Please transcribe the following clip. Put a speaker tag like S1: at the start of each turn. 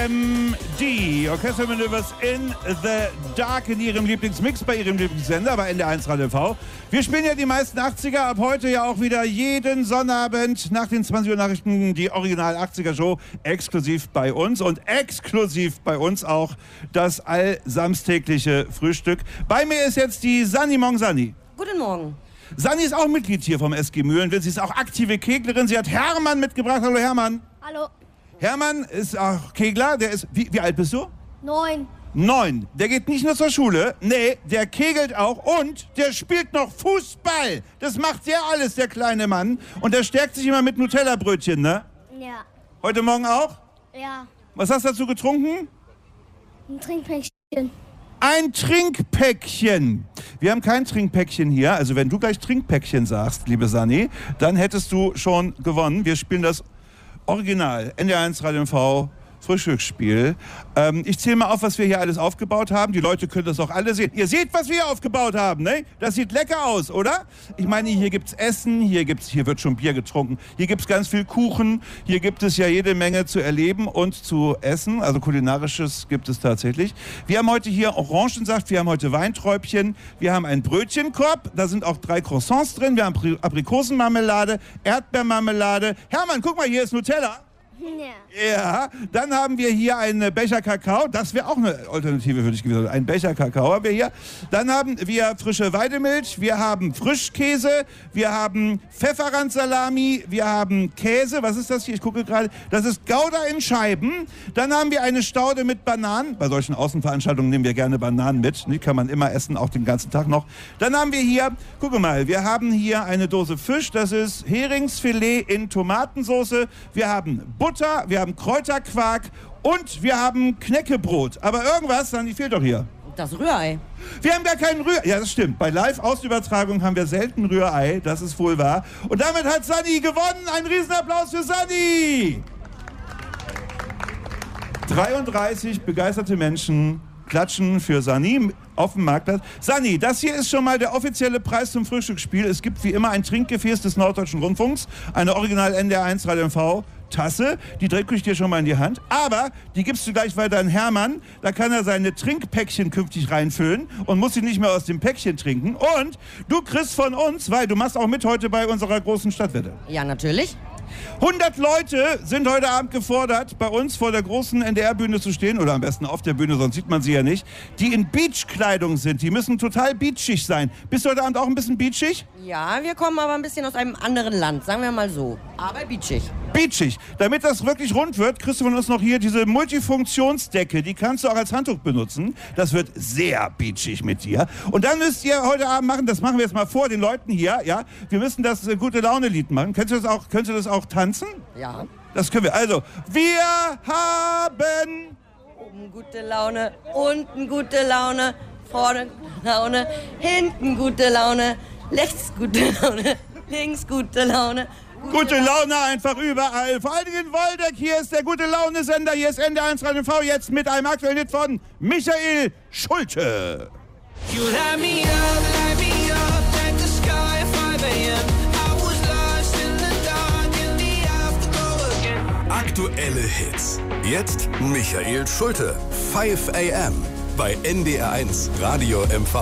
S1: OMD, Orchestermanövers in the Dark, in ihrem Lieblingsmix bei ihrem Lieblingssender, bei NDR1 Radio V. Wir spielen ja die meisten 80er, ab heute ja auch wieder jeden Sonnabend nach den 20 Uhr Nachrichten die Original 80er Show, exklusiv bei uns und exklusiv bei uns auch das allsamstägliche Frühstück. Bei mir ist jetzt die Sanni Mongsani.
S2: Guten Morgen.
S1: Sanni ist auch Mitglied hier vom SG Mühlen. Sie ist auch aktive Keglerin. Sie hat Hermann mitgebracht. Hallo Hermann.
S3: Hallo.
S1: Hermann ist auch Kegler. Der ist, wie alt bist du?
S3: 9.
S1: 9. Der geht nicht nur zur Schule. Nee, der kegelt auch und der spielt noch Fußball. Das macht der alles, der kleine Mann. Und der stärkt sich immer mit Nutella-Brötchen, ne?
S3: Ja.
S1: Heute Morgen auch?
S3: Ja.
S1: Was hast du dazu getrunken?
S3: Ein Trinkpäckchen.
S1: Ein Trinkpäckchen. Wir haben kein Trinkpäckchen hier. Also wenn du gleich Trinkpäckchen sagst, liebe Sanni, dann hättest du schon gewonnen. Wir spielen das Original NDR1 Radio V Frühstücksspiel. Ich zähle mal auf, was wir hier alles aufgebaut haben. Die Leute können das auch alle sehen. Ihr seht, was wir hier aufgebaut haben, ne? Das sieht lecker aus, oder? Ich meine, hier gibt's Essen, hier wird schon Bier getrunken, hier gibt's ganz viel Kuchen, hier gibt es ja jede Menge zu erleben und zu essen. Also kulinarisches gibt es tatsächlich. Wir haben heute hier Orangensaft, wir haben heute Weinträubchen, wir haben einen Brötchenkorb, da sind auch 3 Croissants drin, wir haben Aprikosenmarmelade, Erdbeermarmelade. Hermann, guck mal, hier ist Nutella.
S3: Ja.
S1: Ja, dann haben wir hier einen Becher Kakao. Das wäre auch eine Alternative für dich gewesen. Ein Becher Kakao haben wir hier. Dann haben wir frische Weidemilch, wir haben Frischkäse, wir haben Pfefferrandsalami, wir haben Käse. Was ist das hier? Ich gucke gerade. Das ist Gouda in Scheiben. Dann haben wir eine Staude mit Bananen. Bei solchen Außenveranstaltungen nehmen wir gerne Bananen mit. Die kann man immer essen, auch den ganzen Tag noch. Dann haben wir hier, gucke mal, wir haben hier eine Dose Fisch. Das ist Heringsfilet in Tomatensauce. Wir haben Butter, wir haben Kräuterquark und wir haben Knäckebrot. Aber irgendwas, dann fehlt doch hier.
S2: Das Rührei.
S1: Wir haben gar kein Rührei. Ja, das stimmt. Bei Live-Ausübertragung haben wir selten Rührei. Das ist wohl wahr. Und damit hat Sanni gewonnen. Ein Riesenapplaus für Sanni. 33 begeisterte Menschen klatschen für Sanni auf dem Marktplatz. Sanni, das hier ist schon mal der offizielle Preis zum Frühstücksspiel. Es gibt wie immer ein Trinkgefäß des Norddeutschen Rundfunks, eine Original NDR1 Radio V Tasse, die drücke ich dir schon mal in die Hand, aber die gibst du gleich weiter an Hermann, da kann er seine Trinkpäckchen künftig reinfüllen und muss sie nicht mehr aus dem Päckchen trinken und du kriegst von uns, weil du machst auch mit heute bei unserer großen Stadtwette.
S2: Ja, natürlich.
S1: 100 Leute sind heute Abend gefordert, bei uns vor der großen NDR-Bühne zu stehen, oder am besten auf der Bühne, sonst sieht man sie ja nicht, die in Beachkleidung sind. Die müssen total beachig sein. Bist du heute Abend auch ein bisschen beachig?
S2: Ja, wir kommen aber ein bisschen aus einem anderen Land, sagen wir mal so. Aber beachig.
S1: Beachig. Damit das wirklich rund wird, kriegst du von uns noch hier diese Multifunktionsdecke. Die kannst du auch als Handtuch benutzen. Das wird sehr beachig mit dir. Und dann müsst ihr heute Abend machen, das machen wir jetzt mal vor den Leuten hier, ja. Wir müssen das Gute-Laune-Lied machen. Könnt ihr das auch tanzen?
S2: Ja.
S1: Das können wir. Also, wir haben...
S2: Oben gute Laune, unten gute Laune, vorne gute Laune, hinten gute Laune, rechts gute Laune, links gute Laune.
S1: Gute Laune einfach überall. Vor allen Dingen in Woldeck. Hier ist der Gute-Laune-Sender. Hier ist NDR1 Radio V. Jetzt mit einem aktuellen Hit von Michael Schulte.
S4: You light me up like the sky at 5 a.m. I was lost in the dark in the afterglow again.
S5: Aktuelle Hits. Jetzt Michael Schulte. 5 a.m. bei NDR1 Radio MV.